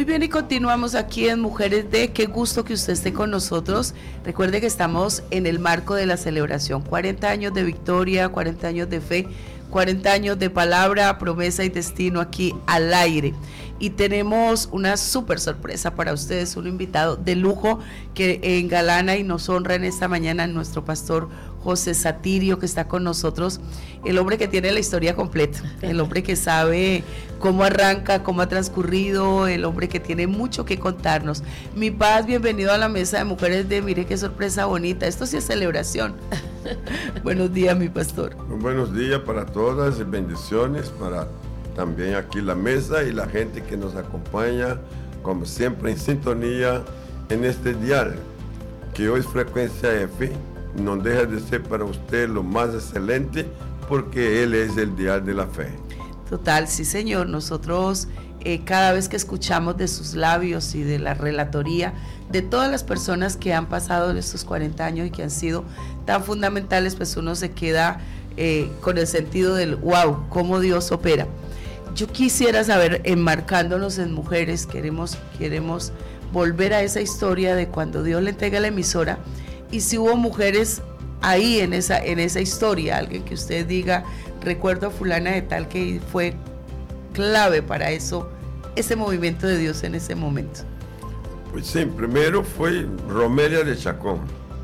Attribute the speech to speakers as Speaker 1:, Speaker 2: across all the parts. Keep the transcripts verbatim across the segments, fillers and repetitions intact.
Speaker 1: Muy bien, y continuamos aquí en Mujeres de. Qué gusto que usted esté con nosotros. Recuerde que estamos en el marco de la celebración, cuarenta años de victoria, cuarenta años de fe, cuarenta años de palabra, promesa y destino aquí al aire. Y tenemos una súper sorpresa para ustedes, un invitado de lujo que engalana y nos honra en esta mañana, nuestro pastor José Satirio, que está con nosotros, el hombre que tiene la historia completa, el hombre que sabe cómo arranca, cómo ha transcurrido, el hombre que tiene mucho que contarnos. Mi paz, bienvenido a la mesa de Mujeres de. Mire qué sorpresa bonita, esto sí es celebración. Buenos días, mi pastor.
Speaker 2: Buenos días para todas y bendiciones para también aquí la mesa y la gente que nos acompaña, como siempre en sintonía en este dial, que hoy es Frecuencia F, no deja de ser para usted lo más excelente, porque él es el dial de la fe.
Speaker 1: Total, sí señor, nosotros eh, cada vez que escuchamos de sus labios y de la relatoría de todas las personas que han pasado en estos cuarenta años y que han sido tan fundamentales, pues uno se queda eh, con el sentido del wow, cómo Dios opera. Yo quisiera saber, enmarcándonos en mujeres, queremos, queremos volver a esa historia de cuando Dios le entrega la emisora, y si hubo mujeres ahí en esa, en esa historia, alguien que usted diga, recuerdo a fulana de tal que fue clave para eso, ese movimiento de Dios en ese momento.
Speaker 2: Pues sí, primero fue Romelia de Chacón.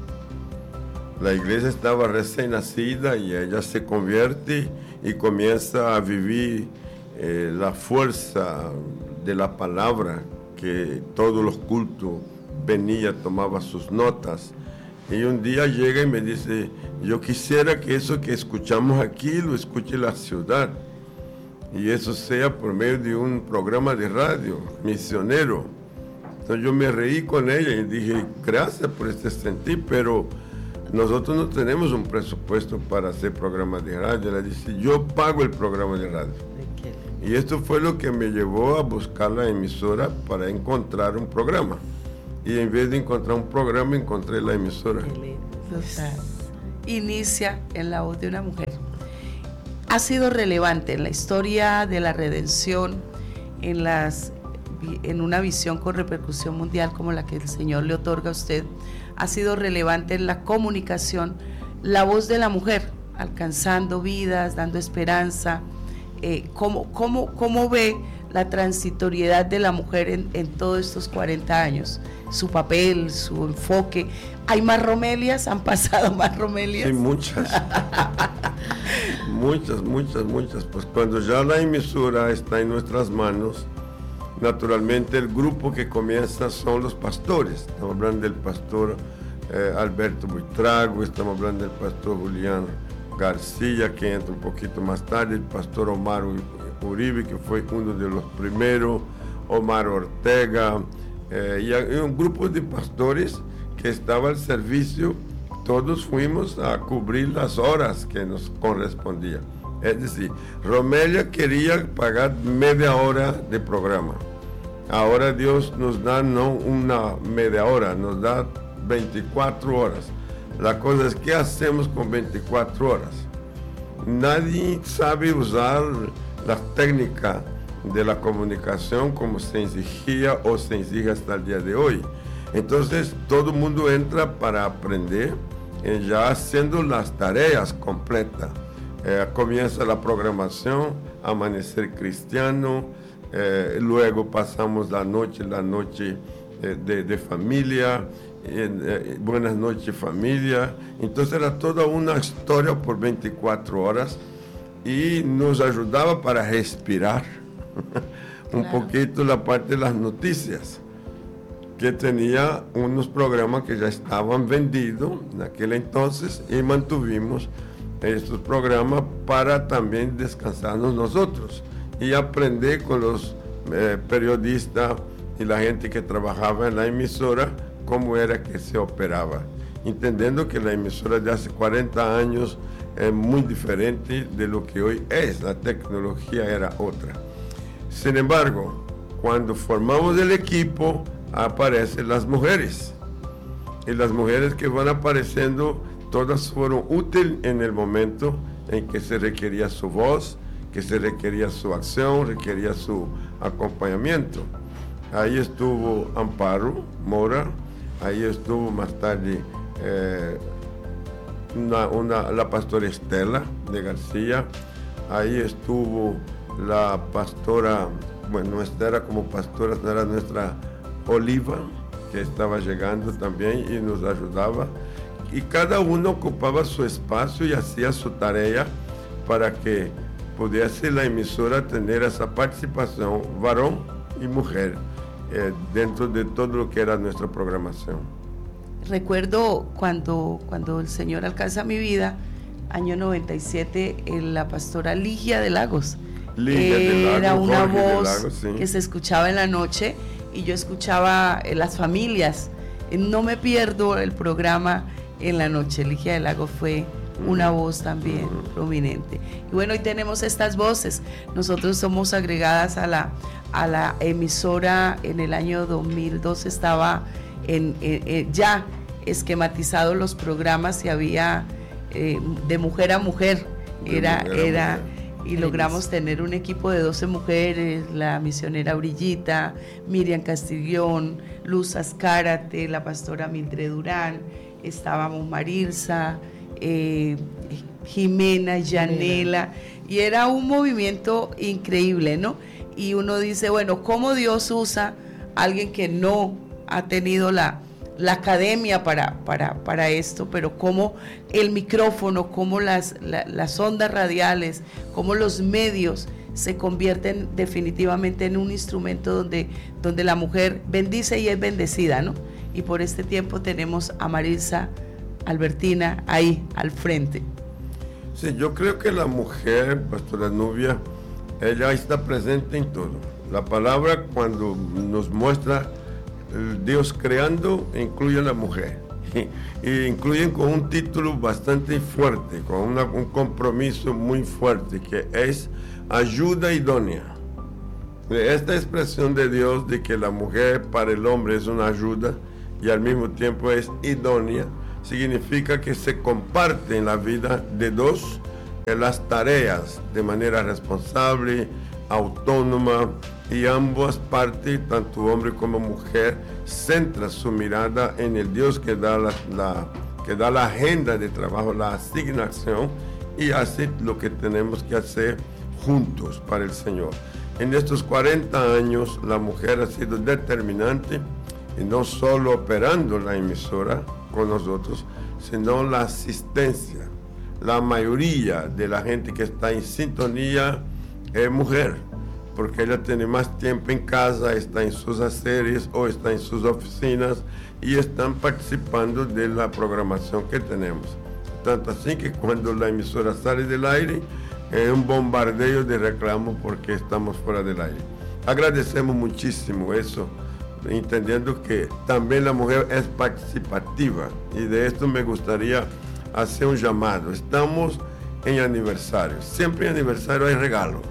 Speaker 2: La iglesia estaba recién nacida y ella se convierte y comienza a vivir eh, la fuerza de la palabra, que todos los cultos venía, tomaba sus notas. Y un día llega y me dice, yo quisiera que eso que escuchamos aquí lo escuche la ciudad. Y eso sea por medio de un programa de radio, misionero. Entonces yo me reí con ella y dije, gracias por este sentir, pero nosotros no tenemos un presupuesto para hacer programas de radio. Le dice, yo pago el programa de radio. Y esto fue lo que me llevó a buscar la emisora para encontrar un programa. Y en vez de encontrar un programa, encontré la emisora.
Speaker 1: Total. Inicia en la voz de una mujer. Ha sido relevante en la historia de la redención, en, las, en una visión con repercusión mundial como la que el Señor le otorga a usted. Ha sido relevante en la comunicación, la voz de la mujer, alcanzando vidas, dando esperanza. Eh, ¿cómo, cómo, ¿Cómo ve la transitoriedad de la mujer en, en todos estos cuarenta años? Su papel, su enfoque. ¿Hay más Romelias? ¿Han pasado más Romelias?
Speaker 2: Sí, muchas. muchas, muchas, muchas. Pues cuando ya la emisora está en nuestras manos, naturalmente el grupo que comienza son los pastores. Estamos hablando del pastor eh, Alberto Buitrago, estamos hablando del pastor Julián García, que entra un poquito más tarde, el pastor Omar Uribe, que fue uno de los primeros, Omar Ortega, eh, y un grupo de pastores que estaba al servicio. Todos fuimos a cubrir las horas que nos correspondían. Es decir, Romelia quería pagar media hora de programa. Ahora Dios nos da no una media hora, nos da veinticuatro horas. La cosa es, ¿qué hacemos con veinticuatro horas? Nadie sabe usar la técnica de la comunicación como se exigía o se exige hasta el día de hoy. Entonces, todo el mundo entra para aprender, eh, ya haciendo las tareas completas. Eh, comienza la programación, Amanecer Cristiano, eh, luego pasamos la noche, la noche eh, de, de familia, Eh, buenas noches familia. Entonces era toda una historia por veinticuatro horas y nos ayudaba para respirar un claro. poquito la parte de las noticias, que tenía unos programas que ya estaban vendidos en aquel entonces, y mantuvimos estos programas para también descansarnos nosotros y aprender con los eh, periodistas y la gente que trabajaba en la emisora cómo era que se operaba, entendiendo que la emisora de hace cuarenta años es muy diferente de lo que hoy es, la tecnología era otra. Sin embargo, cuando formamos el equipo, aparecen las mujeres, y las mujeres que van apareciendo, todas fueron útiles en el momento en que se requería su voz, que se requería su acción, requería su acompañamiento. ahí estuvo Amparo Mora, ahí estuvo más tarde eh, una, una, la pastora Estela de García, ahí estuvo la pastora, bueno, nuestra era como pastora, era nuestra Oliva, que estaba llegando también y nos ayudaba. Y cada uno ocupaba su espacio y hacía su tarea para que pudiese la emisora tener esa participación, varón y mujer, eh, dentro de todo lo que era nuestra programación.
Speaker 1: Recuerdo cuando, cuando el Señor alcanza mi vida, año noventa y siete, la pastora Ligia de Lagos.
Speaker 2: Ligia de Lagos,
Speaker 1: era una
Speaker 2: Jorge de
Speaker 1: voz
Speaker 2: Lagos, sí,
Speaker 1: que se escuchaba en la noche y yo escuchaba eh, las familias. Eh, no me pierdo el programa en la noche. Ligia de Lagos fue una voz también uh-huh. prominente. Y bueno, hoy tenemos estas voces. Nosotros somos agregadas a la, a la emisora. En el año dos mil dos estaba en, en, en, ya esquematizados los programas y había eh, de mujer a mujer. Era,
Speaker 2: mujer a
Speaker 1: era
Speaker 2: mujer.
Speaker 1: Y logramos tener un equipo de doce mujeres, la misionera Brillita, Miriam Castillón, Luz Azcárate, la pastora Mildred Durán, estábamos Marilsa, eh, Jimena, Yanela, y era un movimiento increíble, ¿no? Y uno dice, bueno, ¿cómo Dios usa a alguien que no ha tenido la, la academia para, para, para esto, pero cómo el micrófono, cómo las, la, las ondas radiales, cómo los medios se convierten definitivamente en un instrumento donde, donde la mujer bendice y es bendecida, ¿no? Y por este tiempo tenemos a Marilsa Albertina ahí al frente.
Speaker 2: Sí, yo creo que la mujer, pastora Nubia, ella está presente en todo. La palabra cuando nos muestra Dios creando, incluye a la mujer. Y, y incluyen con un título bastante fuerte, con una, un compromiso muy fuerte, que es ayuda idónea. Esta expresión de Dios de que la mujer para el hombre es una ayuda y al mismo tiempo es idónea, significa que se comparte en la vida de dos en las tareas de manera responsable, autónoma, y ambas partes, tanto hombre como mujer, centra su mirada en el Dios que da la, la, que da la agenda de trabajo, la asignación, y hace lo que tenemos que hacer juntos para el Señor. En estos cuarenta años la mujer ha sido determinante, y no solo operando la emisora con nosotros, sino la asistencia. La mayoría de la gente que está en sintonía es mujer, porque ella tiene más tiempo en casa, está en sus haceres o está en sus oficinas y están participando de la programación que tenemos. Tanto así que cuando la emisora sale del aire, es un bombardeo de reclamos porque estamos fuera del aire. Agradecemos muchísimo eso, entendiendo que también la mujer es participativa, y de esto me gustaría hacer un llamado. Estamos en aniversario, siempre en aniversario hay regalo,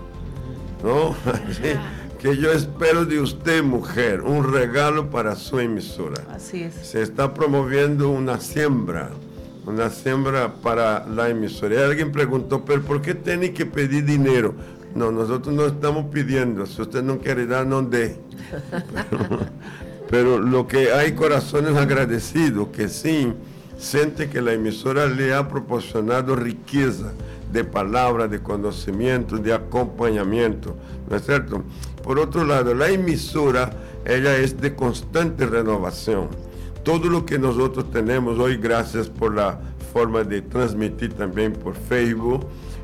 Speaker 2: ¿no? Así que yo espero de usted, mujer, un regalo para su emisora.
Speaker 1: Así es.
Speaker 2: Se está promoviendo una siembra, una siembra para la emisora. Y alguien preguntó, pero ¿por qué tiene que pedir dinero? No, nosotros no estamos pidiendo. Si usted no quiere dar, no dé. Pero, pero lo que hay, corazones agradecidos, que sí, siente que la emisora le ha proporcionado riqueza de palabras, de conocimiento, de acompañamiento, ¿no es cierto? Por otro lado, la emisora, ella es de constante renovación. Todo lo que nosotros tenemos hoy, gracias por la forma de transmitir también por Facebook,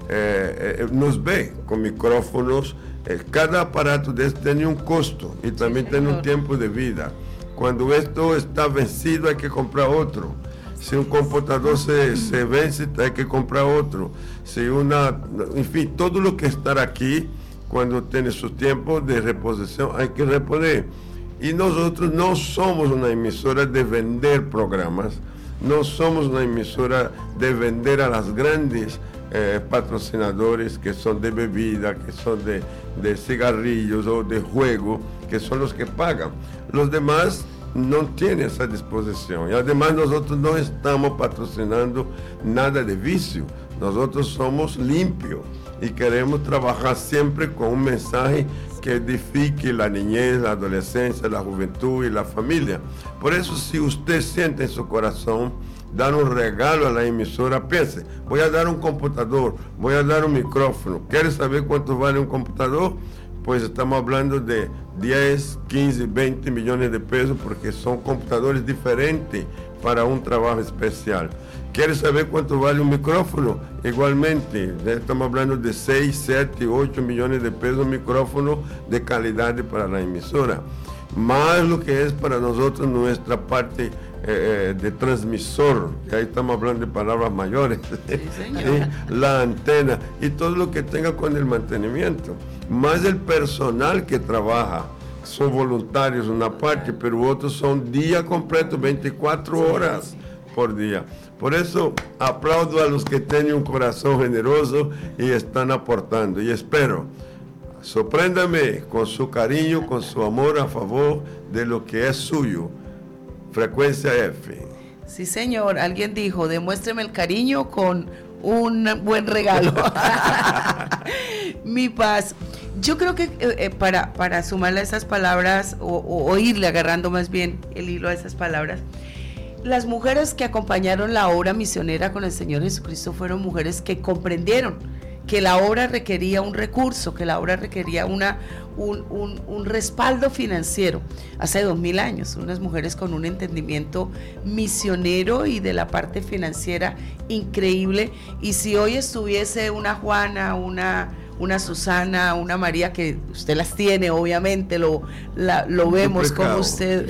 Speaker 2: eh, eh, nos ve con micrófonos. Eh, cada aparato de este tiene un costo y también sí, tiene un tiempo de vida. Cuando esto está vencido, hay que comprar otro. Si un computador se, se vence, hay que comprar otro. Si una, en fin, todo lo que está aquí, cuando tiene su tiempo de reposición, hay que reponer. Y nosotros no somos una emisora de vender programas, no somos una emisora de vender a las grandes eh, patrocinadores que son de bebida, que son de, de cigarrillos o de juego, que son los que pagan. Los demás no tienen esa disposición. Y además nosotros no estamos patrocinando nada de vicio. Nosotros somos limpios y queremos trabajar siempre con un mensaje que edifique la niñez, la adolescencia, la juventud y la familia. Por eso, si usted siente en su corazón dar un regalo a la emisora, piense, voy a dar un computador, voy a dar un micrófono. ¿Quiere saber cuánto vale un computador? Pues estamos hablando de diez, quince, veinte millones de pesos, porque son computadores diferentes para un trabajo especial. ¿Quiere saber cuánto vale un micrófono? Igualmente, estamos hablando de seis, siete, ocho millones de pesos, un micrófono de calidad para la emisora. Más lo que es para nosotros nuestra parte eh, de transmisor, que ahí estamos hablando de palabras mayores, sí, señor. La antena y todo lo que tenga con el mantenimiento. Más el personal que trabaja, son voluntarios una parte, pero otros son día completo, veinticuatro horas por día. Por eso aplaudo a los que tienen un corazón generoso y están aportando. Y espero, sorpréndame con su cariño, con su amor a favor de lo que es suyo. Frecuencia F.
Speaker 1: Sí, señor. Alguien dijo, demuéstreme el cariño con un buen regalo. Mi paz. Yo creo que eh, para, para sumarle a esas palabras, o, o, o irle agarrando más bien el hilo a esas palabras, las mujeres que acompañaron la obra misionera con el Señor Jesucristo fueron mujeres que comprendieron que la obra requería un recurso, que la obra requería una, un, un, un respaldo financiero. Hace dos mil años, unas mujeres con un entendimiento misionero y de la parte financiera increíble. Y si hoy estuviese una Juana, una, una Susana, una María, que usted las tiene, obviamente, lo, la, lo vemos como usted...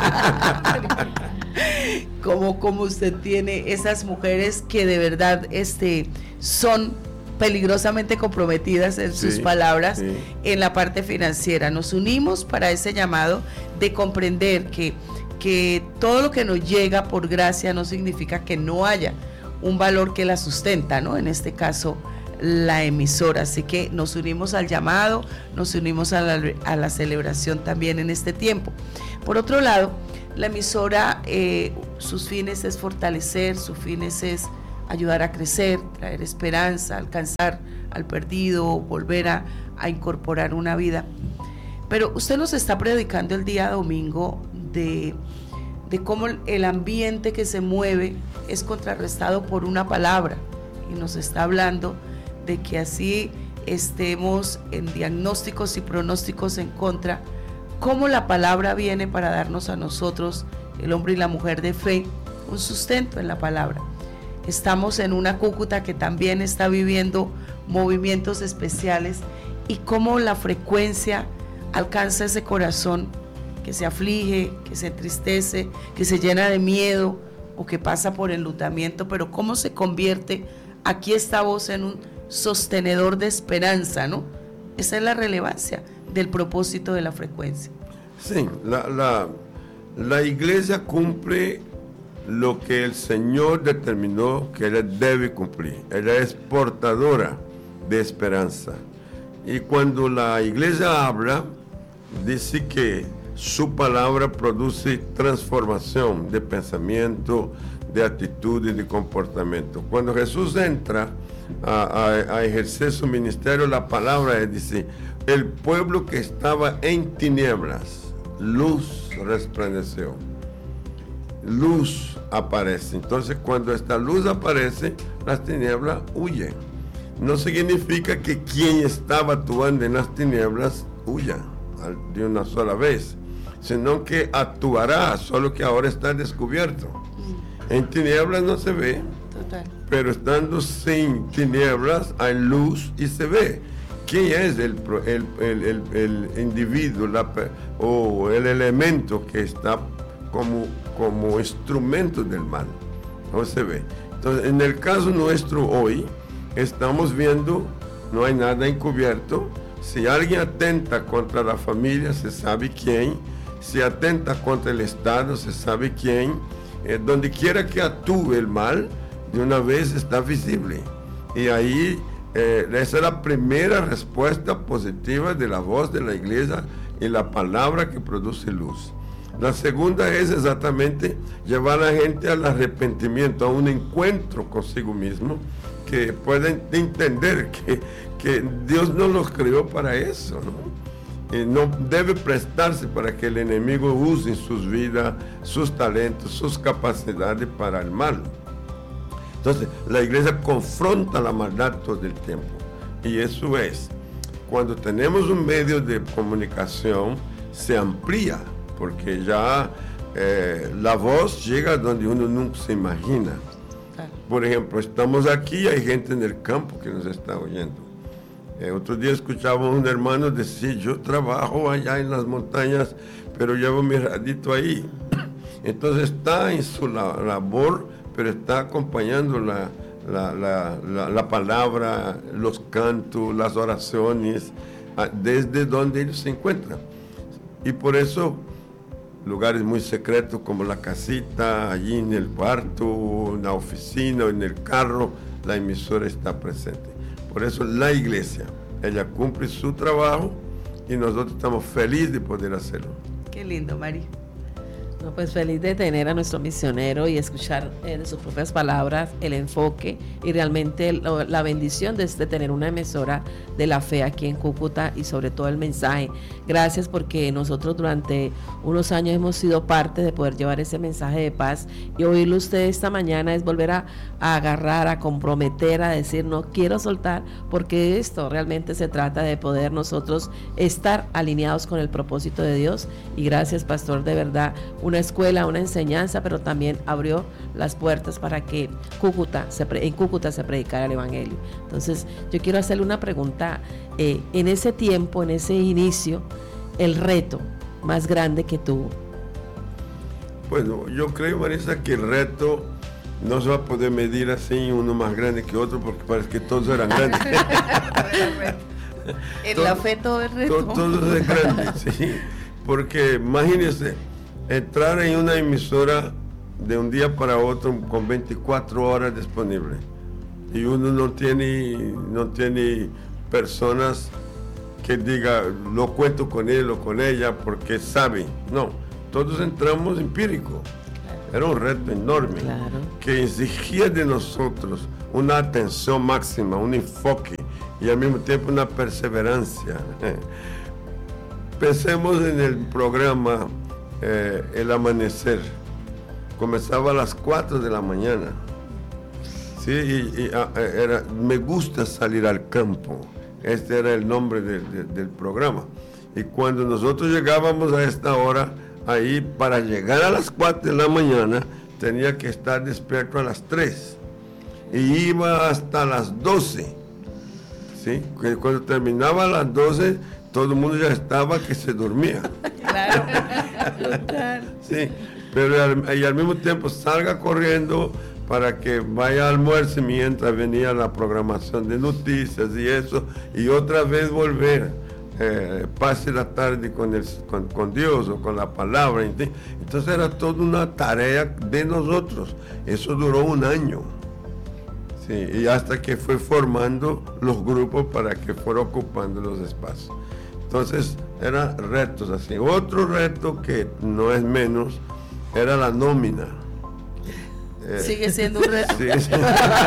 Speaker 1: Como, como usted tiene esas mujeres que de verdad este, son peligrosamente comprometidas en sus sí, palabras sí. En la parte financiera. Nos unimos para ese llamado de comprender que, que todo lo que nos llega por gracia no significa que no haya un valor que la sustenta, ¿no? En este caso, la emisora. Así que nos unimos al llamado, nos unimos a la, a la celebración también en este tiempo. Por otro lado, la emisora, eh, sus fines es fortalecer, sus fines es ayudar a crecer, traer esperanza, alcanzar al perdido, volver a, a incorporar una vida. Pero usted nos está predicando el día domingo de, de cómo el ambiente que se mueve es contrarrestado por una palabra, y nos está hablando de que así estemos en diagnósticos y pronósticos en contra, cómo la palabra viene para darnos a nosotros, el hombre y la mujer de fe, un sustento en la palabra. Estamos en una Cúcuta que también está viviendo movimientos especiales, y cómo la frecuencia alcanza ese corazón que se aflige, que se entristece, que se llena de miedo o que pasa por enlutamiento, pero cómo se convierte aquí esta voz en un sostenedor de esperanza, ¿no? Esa es la relevancia del propósito de la frecuencia.
Speaker 2: Sí, la, la, la iglesia cumple lo que el Señor determinó que ella debe cumplir. Ella es portadora de esperanza. Y cuando la iglesia habla, dice que su palabra produce transformación de pensamiento, de actitud y de comportamiento. Cuando Jesús entra a, a, a ejercer su ministerio, la palabra dice: el pueblo que estaba en tinieblas, luz resplandeció. Luz aparece. Entonces, cuando esta luz aparece, las tinieblas huyen. No significa que quien estaba actuando en las tinieblas huya de una sola vez, sino que actuará, solo que ahora está descubierto. En tinieblas no se ve, total. Pero estando sin tinieblas hay luz y se ve. ¿Quién es el, el, el, el, el individuo la, o el elemento que está como, como instrumento del mal? No se ve. Entonces, en el caso nuestro hoy, estamos viendo, no hay nada encubierto. Si alguien atenta contra la familia, se sabe quién. Si atenta contra el Estado, se sabe quién. Eh, donde quiera que actúe el mal, de una vez está visible. Y ahí, eh, esa es la primera respuesta positiva de la voz de la iglesia y la palabra que produce luz. La segunda es exactamente llevar a la gente al arrepentimiento, a un encuentro consigo mismo, que pueden entender que, que Dios no los creó para eso, ¿no? eh, no debe prestarse para que el enemigo use sus vidas, sus talentos, sus capacidades para el mal. Entonces, la iglesia confronta la maldad todo el tiempo. Y eso es, cuando tenemos un medio de comunicación, se amplía, porque ya eh, la voz llega donde uno nunca se imagina. Por ejemplo, estamos aquí y hay gente en el campo que nos está oyendo. Eh, otro día escuchaba a un hermano decir, yo trabajo allá en las montañas, pero llevo mi radito ahí. Entonces está en su labor, pero está acompañando la, la, la, la, la palabra, los cantos, las oraciones, desde donde ellos se encuentran. Y por eso, lugares muy secretos como la casita, allí en el cuarto, en la oficina, en el carro, la emisora está presente. Por eso la iglesia, ella cumple su trabajo y nosotros estamos felices de poder hacerlo.
Speaker 1: Qué lindo, Mari.
Speaker 3: No, pues feliz de tener a nuestro misionero y escuchar eh, de sus propias palabras el enfoque y realmente lo, la bendición de, de tener una emisora de la fe aquí en Cúcuta y sobre todo el mensaje. Gracias porque nosotros durante unos años hemos sido parte de poder llevar ese mensaje de paz y oírlo usted esta mañana es volver a, a agarrar, a comprometer, a decir no quiero soltar, porque esto realmente se trata de poder nosotros estar alineados con el propósito de Dios. Y gracias, pastor, de verdad, una escuela, una enseñanza, pero también abrió las puertas para que Cúcuta se, en Cúcuta se predicara el evangelio. Entonces yo quiero hacerle una pregunta, eh, en ese tiempo, en ese inicio, el reto más grande que tuvo.
Speaker 2: Bueno, yo creo, Marisa, que el reto no se va a poder medir así, uno más grande que otro, porque parece que todos eran grandes.
Speaker 1: En todo, la fe todo es reto.
Speaker 2: Todo, todo es grande, sí. Porque imagínense, entrar en una emisora de un día para otro con veinticuatro horas disponibles y uno no tiene, no tiene personas que diga, lo cuento con él o con ella porque saben. No, todos entramos empírico. Era un reto enorme, claro, que exigía de nosotros una atención máxima, un enfoque y al mismo tiempo una perseverancia. Pensemos en el programa eh, El Amanecer. Comenzaba a las cuatro de la mañana. Sí, y, y a, era, me gusta salir al campo. Este era el nombre de, de, del programa. Y cuando nosotros llegábamos a esta hora, ahí para llegar a las cuatro de la mañana, tenía que estar despierto a las tres. Y iba hasta las doce. ¿Sí? Cuando terminaba a las doce, todo el mundo ya estaba que se dormía.
Speaker 1: Claro.
Speaker 2: Sí, pero al, y al mismo tiempo salga corriendo para que vaya a almuerzo mientras venía la programación de noticias y eso, y otra vez volver, eh, pase la tarde con, el, con, con Dios o con la palabra. Entonces era toda una tarea de nosotros. Eso duró un año. Sí, y hasta que fue formando los grupos para que fuera ocupando los espacios. Entonces, eran retos así. Otro reto que no es menos, era la nómina.
Speaker 1: Eh, Sigue siendo un reto. Sigue siendo...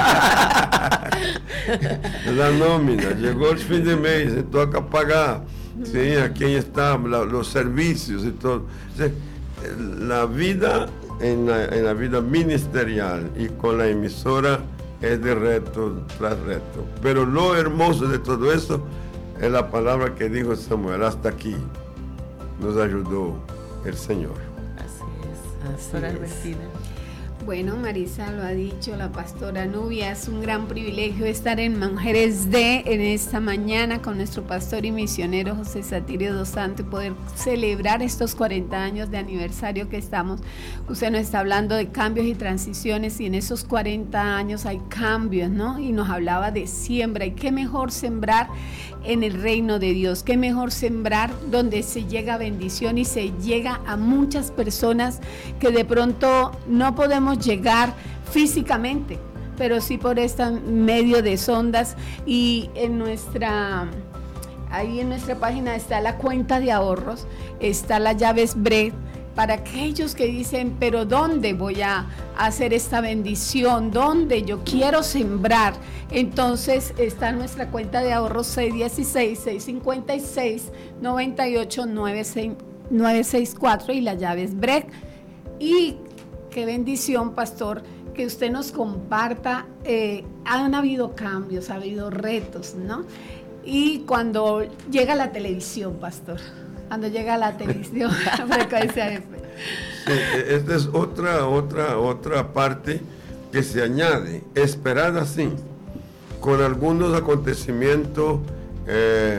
Speaker 2: la nómina. Llegó el fin de mes, se toca pagar. Sí, aquí está, la, los servicios y todo. O sea, la vida, en la, en la vida ministerial y con la emisora es de reto tras reto. Pero lo hermoso de todo eso es la palabra que dijo Samuel, hasta aquí nos ayudó el Señor.
Speaker 1: Así es, Pastora Albertina.
Speaker 4: Bueno, Marisa lo ha dicho, la pastora Nubia, es un gran privilegio estar en Mujeres de en esta mañana con nuestro pastor y misionero José Satirio dos Santos y poder celebrar estos cuarenta años de aniversario que estamos. Usted nos está hablando de cambios y transiciones y en esos cuarenta años hay cambios, ¿no? Y nos hablaba de siembra y qué mejor sembrar en el reino de Dios, qué mejor sembrar donde se llega a bendición y se llega a muchas personas que de pronto no podemos llegar físicamente, pero sí por este medio de sondas. Y en nuestra ahí en nuestra página está la cuenta de ahorros, está la llaves B R E D para aquellos que dicen, pero ¿dónde voy a hacer esta bendición? ¿Dónde yo quiero sembrar? Entonces está nuestra cuenta de ahorros seis uno seis, seis cinco seis, nueve ocho nueve seis cuatro y la llave es B R E C. Y qué bendición, pastor, que usted nos comparta. Eh, han habido cambios, ha habido retos, ¿no? Y cuando llega la televisión, pastor, cuando llega la televisión, la frecuencia F.
Speaker 2: Sí, esta es otra, otra, otra parte que se añade, esperada así, con algunos acontecimientos eh,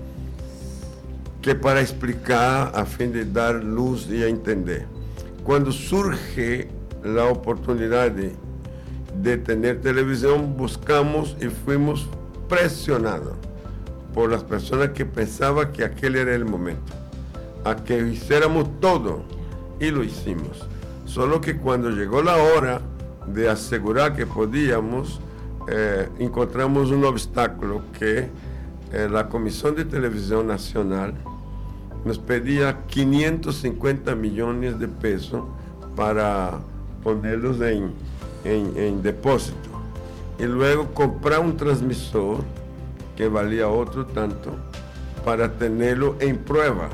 Speaker 2: que para explicar a fin de dar luz y a entender. Cuando surge la oportunidad de, de tener televisión, buscamos y fuimos presionados por las personas que pensaban que aquel era el momento, a que hiciéramos todo, y lo hicimos. Solo que cuando llegó la hora de asegurar que podíamos, eh, encontramos un obstáculo que eh, la Comisión de Televisión Nacional nos pedía quinientos cincuenta millones de pesos para ponerlos en, en, en depósito, y luego comprar un transmisor que valía otro tanto para tenerlo en prueba.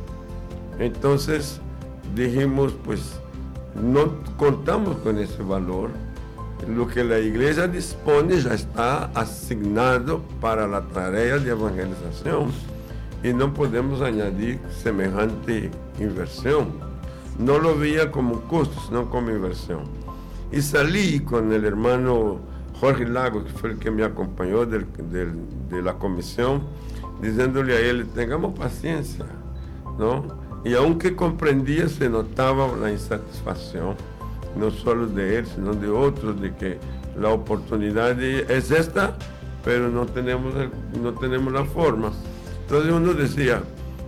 Speaker 2: Entonces dijimos, pues no contamos con ese valor, lo que la iglesia dispone ya está asignado para la tarea de evangelización y no podemos añadir semejante inversión. No lo veía como costo, sino como inversión. Y salí con el hermano Jorge Lagos, que fue el que me acompañó del, del, de la comisión, diciéndole a él, tengamos paciencia, ¿no? Y aunque comprendía, se notaba la insatisfacción, no solo de él, sino de otros, de que la oportunidad es esta, pero no tenemos, no tenemos la forma. Entonces uno decía,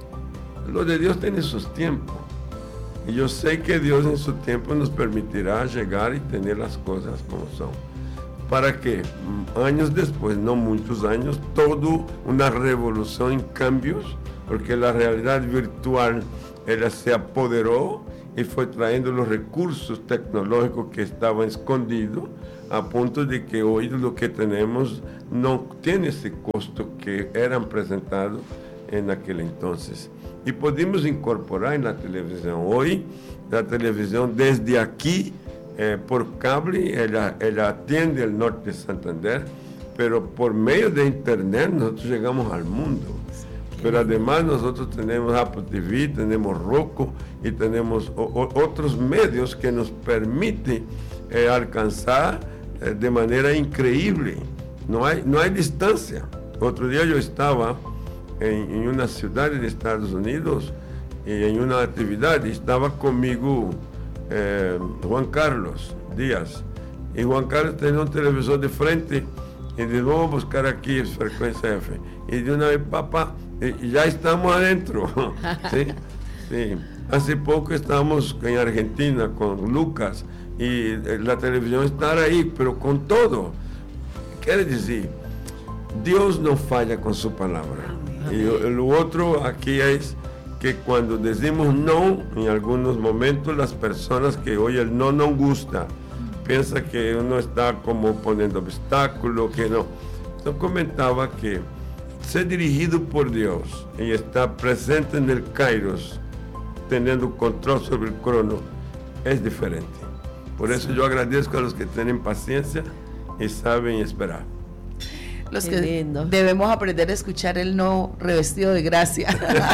Speaker 2: lo de Dios tiene sus tiempos, y yo sé que Dios en su tiempo nos permitirá llegar y tener las cosas como son, para que años después, no muchos años, toda una revolución en cambios, porque la realidad virtual ella se apoderó y fue trayendo los recursos tecnológicos que estaban escondidos, a punto de que hoy lo que tenemos no tiene ese costo que eran presentados en aquel entonces. Y pudimos incorporar en la televisión. Hoy la televisión desde aquí, eh, por cable, ella, ella atiende el norte de Santander, pero por medio de internet nosotros llegamos al mundo. Pero además nosotros tenemos Apple T V, tenemos Roku y tenemos o, o, otros medios que nos permiten eh, alcanzar eh, de manera increíble. No hay, no hay distancia. Otro día yo estaba en, en una ciudad de Estados Unidos y en una actividad y estaba conmigo eh, Juan Carlos Díaz. Y Juan Carlos tenía un televisor de frente y dijo, vamos a buscar aquí frecuencia F. Y de una vez, papá, y ya estamos adentro. ¿Sí? Sí. Hace poco estábamos en Argentina con Lucas y la televisión está ahí, pero con todo. Quiere decir, Dios no falla con su palabra. Y lo otro aquí es que cuando decimos no, en algunos momentos las personas que hoy el no no gusta, piensa que uno está como poniendo obstáculos, que no. Yo comentaba que ser dirigido por Dios y estar presente en el Kairos, teniendo control sobre el crono, es diferente. Por eso yo agradezco a los que tienen paciencia y saben esperar.
Speaker 1: Los Qué que lindo. Debemos aprender a escuchar el no revestido de gracia.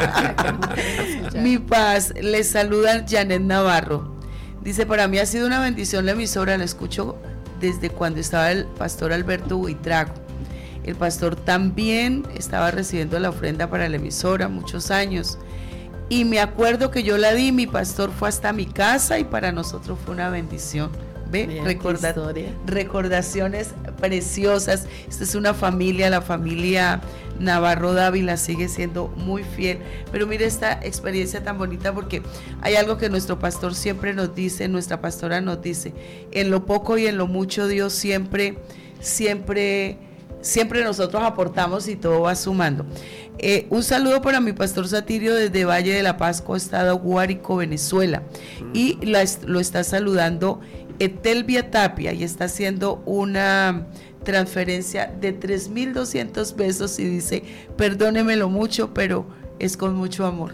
Speaker 1: Mi paz, les saluda Janet Navarro. Dice, para mí ha sido una bendición la emisora, la escucho desde cuando estaba el pastor Alberto Buitrago. El pastor también estaba recibiendo la ofrenda para la emisora muchos años. Y me acuerdo que yo la di, mi pastor fue hasta mi casa y para nosotros fue una bendición. ¿Ve? Recorda- recordaciones preciosas. Esta es una familia, la familia Navarro Dávila sigue siendo muy fiel. Pero mire esta experiencia tan bonita, porque hay algo que nuestro pastor siempre nos dice, nuestra pastora nos dice, en lo poco y en lo mucho Dios siempre, siempre siempre nosotros aportamos y todo va sumando. Eh, un saludo para mi pastor Satirio desde Valle de la Pascua, estado Guárico, Venezuela. Mm. Y la, lo está saludando Etelvia Tapia y está haciendo una transferencia de tres mil doscientos pesos y dice, perdónemelo mucho, pero es con mucho amor.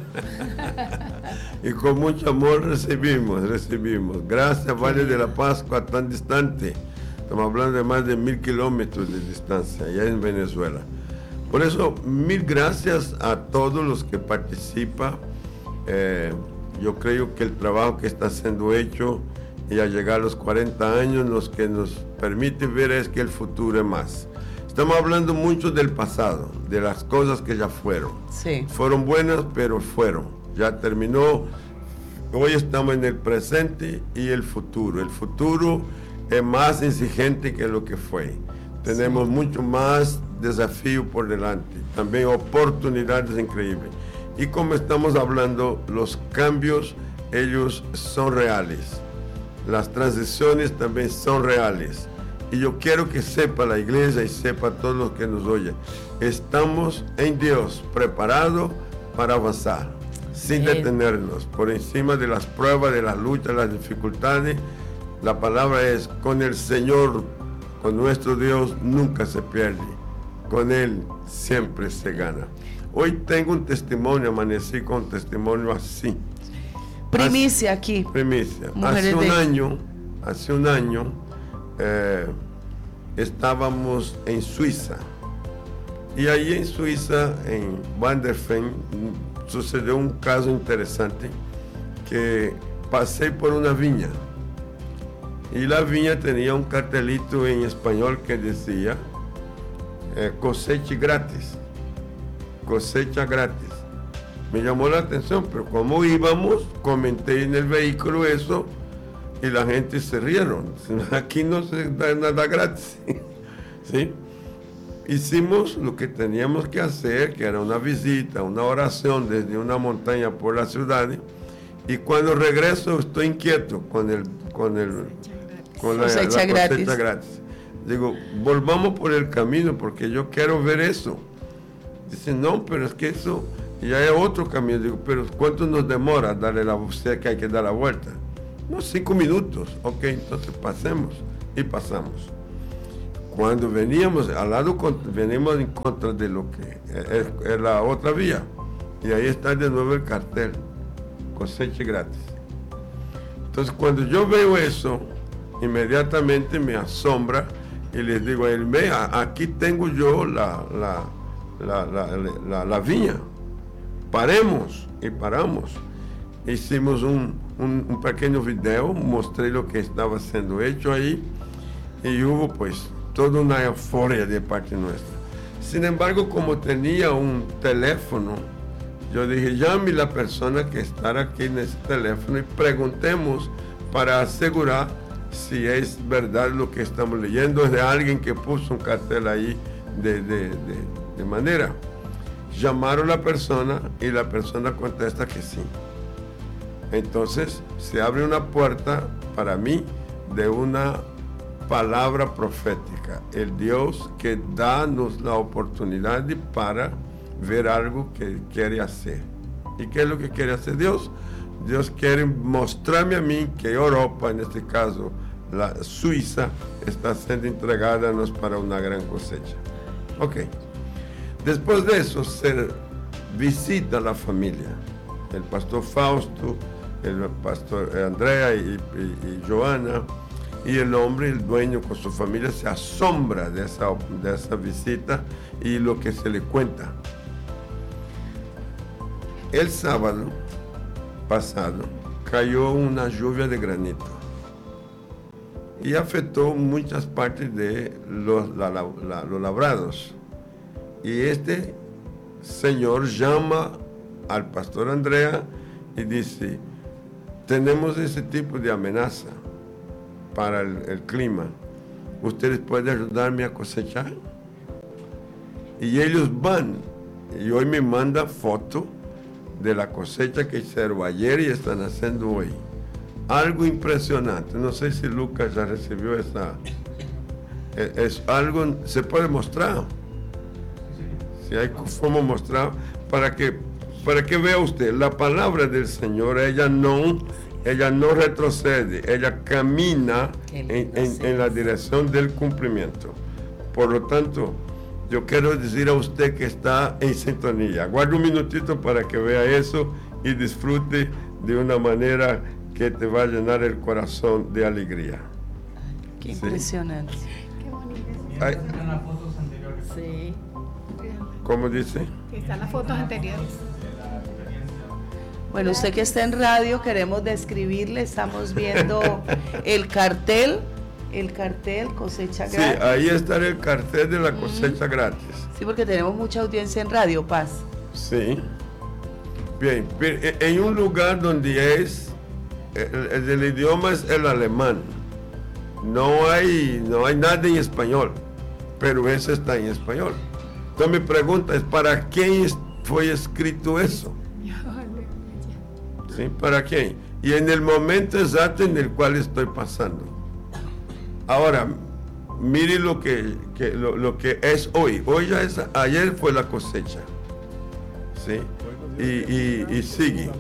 Speaker 2: Y con mucho amor recibimos, recibimos. Gracias, Valle de la Pascua, tan distante. Estamos hablando de más de mil kilómetros de distancia, allá en Venezuela. Por eso, mil gracias a todos los que participan. Eh, yo creo que el trabajo que está siendo hecho y al llegar a los cuarenta años, lo que nos permite ver es que el futuro es más. Estamos hablando mucho del pasado, de las cosas que ya fueron.
Speaker 1: Sí.
Speaker 2: Fueron buenas, pero fueron. Ya terminó. Hoy estamos en el presente y el futuro. El futuro es más exigente que lo que fue. Tenemos sí. mucho más desafío por delante, también oportunidades increíbles. Y como estamos hablando, los cambios, ellos son reales. Las transiciones también son reales. Y yo quiero que sepa la iglesia y sepa todos los que nos oyen, estamos en Dios, preparados para avanzar, sin Bien. detenernos, por encima de las pruebas, de las luchas, las dificultades. La palabra es, con el Señor, con nuestro Dios, nunca se pierde. Con Él siempre se gana. Hoy tengo un testimonio, amanecí con un testimonio así.
Speaker 1: Primicia aquí.
Speaker 2: Primicia. Hace un, de... año, hace un año, eh, estábamos en Suiza. Y ahí en Suiza, en Wanderfen, sucedió un caso interesante, que pasé por una viña. Y la viña tenía un cartelito en español que decía, eh, cosecha gratis, cosecha gratis. Me llamó la atención, pero como íbamos, comenté en el vehículo eso y la gente se rieron. Aquí no se da nada gratis. ¿Sí? Hicimos lo que teníamos que hacer, que era una visita, una oración desde una montaña por la ciudad. Y cuando regreso estoy inquieto con el, con el, con la,
Speaker 1: cosecha,
Speaker 2: la
Speaker 1: gratis.
Speaker 2: cosecha gratis. Digo, volvamos por el camino porque yo quiero ver eso. Dice, no, pero es que eso ya hay otro camino. Digo, pero ¿cuánto nos demora darle la vuelta, que hay que dar la vuelta? No, cinco minutos. Ok, entonces pasemos. Y pasamos. Cuando veníamos al lado, venimos en contra de lo que es, es la otra vía. Y ahí está de nuevo el cartel, cosecha gratis. Entonces, cuando yo veo eso, inmediatamente me asombra y les digo a él, vea, aquí tengo yo la, la, la, la, la, la viña. Paremos, y paramos. Hicimos un, un, un pequeño video, mostré lo que estaba siendo hecho ahí y hubo pues toda una euforia de parte nuestra. Sin embargo, como tenía un teléfono, yo dije, llame a la persona que está aquí en ese teléfono y preguntemos para asegurar si es verdad lo que estamos leyendo, es de alguien que puso un cartel ahí de, de, de, de manera. Llamaron a la persona y la persona contesta que sí. Entonces se abre una puerta para mí de una palabra profética. El Dios que danos la oportunidad para ver algo que quiere hacer. ¿Y qué es lo que quiere hacer Dios? Dios quiere mostrarme a mí que Europa, en este caso la Suiza, está siendo entregada para una gran cosecha. Ok. Después de eso, se visita a la familia. El pastor Fausto, el pastor Andrea y, y, y Joana, y el hombre, el dueño con su familia, se asombra de esa, de esa visita y lo que se le cuenta. El sábado pasado cayó una lluvia de granito y afectó muchas partes de los, la, la, los labrados. Y este señor llama al pastor Andrea y dice, tenemos ese tipo de amenaza para el, el clima. ¿Ustedes pueden ayudarme a cosechar? Y ellos van. Y hoy me manda foto de la cosecha que hicieron ayer y están haciendo hoy. Algo impresionante. No sé si Lucas ya recibió esa, es, es algo, se puede mostrar. Si hay cómo mostrar, para que, para que vea usted, la palabra del Señor, ella no, ella no retrocede, ella camina en, en, en la dirección del cumplimiento. Por lo tanto, yo quiero decir a usted que está en sintonía. Guarda un minutito para que vea eso y disfrute de una manera que te va a llenar el corazón de alegría.
Speaker 1: Qué impresionante.
Speaker 2: Sí.
Speaker 4: Qué bonito.
Speaker 2: Ay,
Speaker 5: Están las fotos anteriores.
Speaker 3: Sí.
Speaker 2: ¿cómo dice?
Speaker 4: Están las fotos anteriores.
Speaker 1: Bueno, usted que está en radio, queremos describirle, estamos viendo el cartel, el cartel cosecha
Speaker 2: Sí,
Speaker 1: gratis.
Speaker 2: ahí está el cartel de la cosecha
Speaker 1: Mm.
Speaker 2: gratis.
Speaker 1: Sí, porque tenemos mucha audiencia en Radio Paz.
Speaker 2: Sí. Bien, pero en un lugar donde es, el, el, el idioma es el alemán. No hay, no hay nada en español, pero ese está en español. Entonces mi pregunta es, ¿para quién fue escrito eso? ¿Sí? ¿Para quién? Y en el momento exacto en el cual estoy pasando. Ahora, mire lo que, que, lo, lo que es hoy. Hoy ya es, ayer fue la cosecha. ¿Sí? Y, y, y sigue.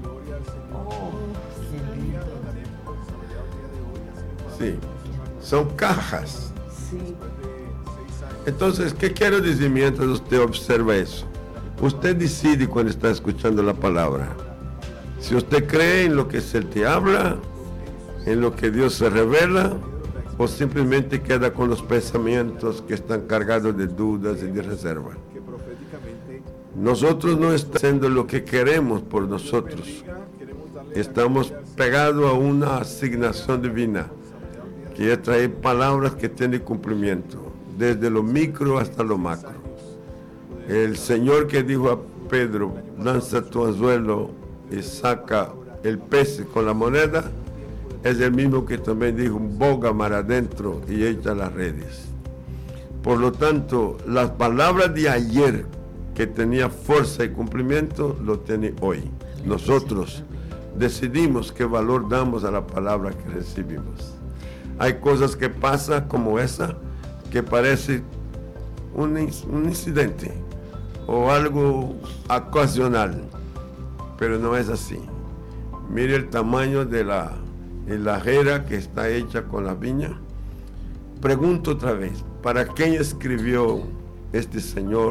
Speaker 2: Sí. Son cajas.
Speaker 1: Sí.
Speaker 2: Entonces, ¿qué quiero decir mientras usted observa eso? Usted decide cuando está escuchando la palabra. Si usted cree en lo que se te habla, en lo que Dios se revela, o simplemente queda con los pensamientos que están cargados de dudas y de reserva. Nosotros no estamos haciendo lo que queremos por nosotros. Estamos pegados a una asignación divina, que es traer palabras que tienen cumplimiento, desde lo micro hasta lo macro. El Señor que dijo a Pedro, lanza tu anzuelo y saca el pez con la moneda, es el mismo que también dijo, boga mar adentro y echa las redes. Por lo tanto, las palabras de ayer que tenía fuerza y cumplimiento, lo tiene hoy. Nosotros decidimos qué valor damos a la palabra que recibimos. Hay cosas que pasan como esa, que parece un, un incidente o algo ocasional, pero no es así. Mire el tamaño de la hilajera que está hecha con la viña. Pregunto otra vez, ¿para quién escribió este señor